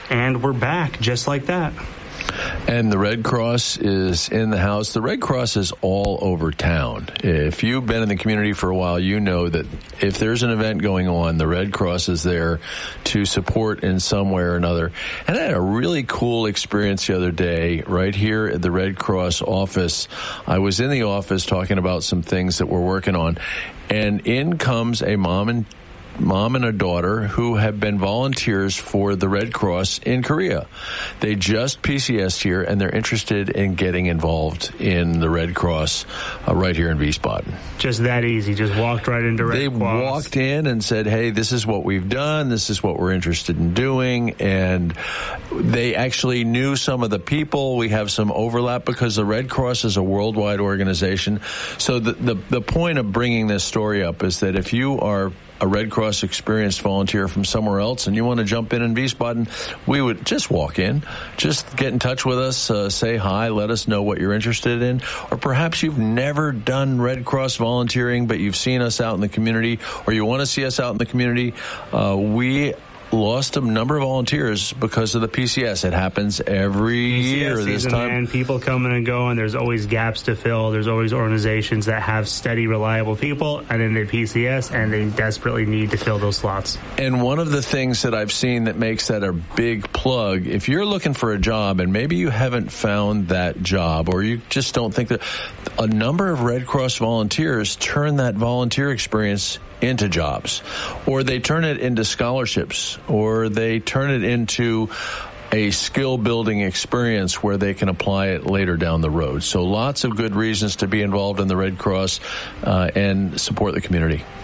And we're back just like that. And the Red Cross is in the house. The Red Cross is all over town. If you've been in the community for a while, you know that if there's an event going on, the Red Cross is there to support in some way or another. And I had a really cool experience the other day right here at the Red Cross office. I was in the office talking about some things that we're working on, and in comes a mom and a daughter who have been volunteers for the Red Cross in Korea. They just PCS'd here, and they're interested in getting involved in the Red Cross right here in Wiesbaden. Just that easy. Just walked right into Red Cross. They walked in and said, hey, this is what we've done. This is what we're interested in doing. And they actually knew some of the people. We have some overlap because the Red Cross is a worldwide organization. So the point of bringing this story up is that if you are a Red Cross experienced volunteer from somewhere else and you want to jump in Wiesbaden, we would just walk in, just get in touch with us, say hi, let us know what you're interested in. Or perhaps you've never done Red Cross volunteering, but you've seen us out in the community, or you want to see us out in the community. We lost a number of volunteers because of the PCS. It happens every year this time. And people coming and going. There's always gaps to fill. There's always organizations that have steady, reliable people, and then they PCS, and they desperately need to fill those slots. And one of the things that I've seen that makes that a big plug, if you're looking for a job and maybe you haven't found that job, or you just don't think that, a number of Red Cross volunteers turn that volunteer experience into jobs, or they turn it into scholarships, or they turn it into a skill-building experience where they can apply it later down the road. So lots of good reasons to be involved in the Red Cross and support the community.